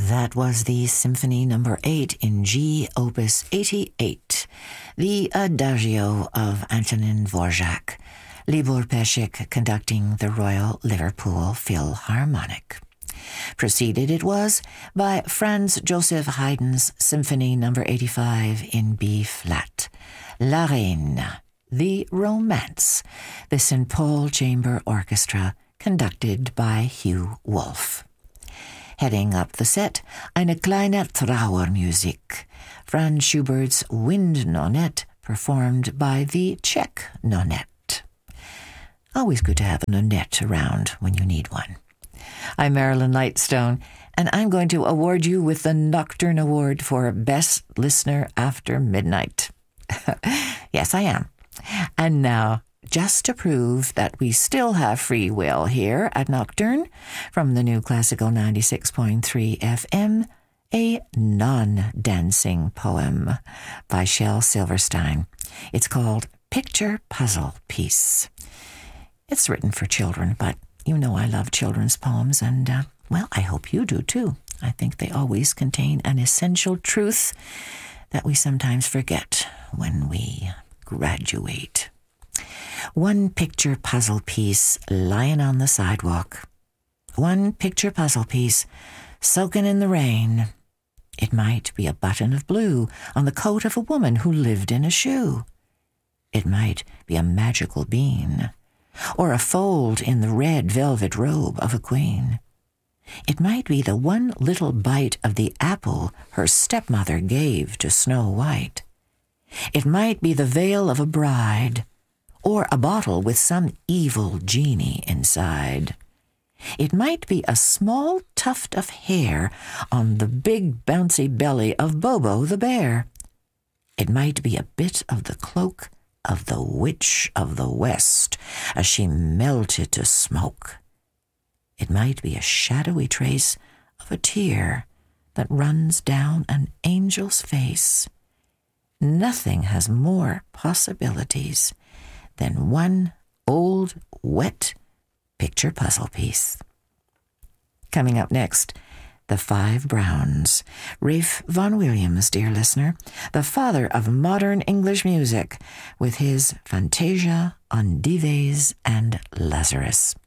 That was the Symphony No. 8 in G, Opus 88, the Adagio of Antonin Dvorak, Libor Pesik conducting the Royal Liverpool Philharmonic. Preceded it was by Franz Joseph Haydn's Symphony No. 85 in B-flat, La Reine, the Romance, the St. Paul Chamber Orchestra, conducted by Hugh Wolf. Heading up the set, eine kleine Trauermusik, Franz Schubert's Wind Nonette, performed by the Czech Nonette. Always good to have a nonette around when you need one. I'm Marilyn Lightstone, and I'm going to award you with the Nocturne Award for Best Listener After Midnight. Yes, I am. And now, just to prove that we still have free will here at Nocturne, from the New Classical 96.3 FM, a non-dancing poem by Shel Silverstein. It's called Picture Puzzle Piece. It's written for children, but you know I love children's poems, and, well, I hope you do too. I think they always contain an essential truth that we sometimes forget when we graduate. One picture puzzle piece lying on the sidewalk. One picture puzzle piece soaking in the rain. It might be a button of blue on the coat of a woman who lived in a shoe. It might be a magical bean, or a fold in the red velvet robe of a queen. It might be the one little bite of the apple her stepmother gave to Snow White. It might be the veil of a bride, or a bottle with some evil genie inside. It might be a small tuft of hair on the big bouncy belly of Bobo the bear. It might be a bit of the cloak of the Witch of the West as she melted to smoke. It might be a shadowy trace of a tear that runs down an angel's face. Nothing has more possibilities than one old, wet picture puzzle piece. Coming up next, The Five Browns. Ralph Vaughan Williams, dear listener, the father of modern English music, with his Fantasia on Dives and Lazarus.